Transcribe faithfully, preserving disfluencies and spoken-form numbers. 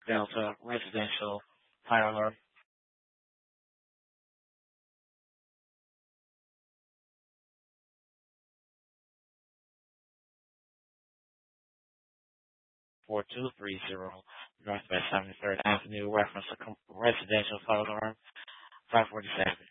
Delta Residential Fire Alarm. four two three zero Northwest seventy-third Avenue, reference to com- residential fire alarm five forty-seven.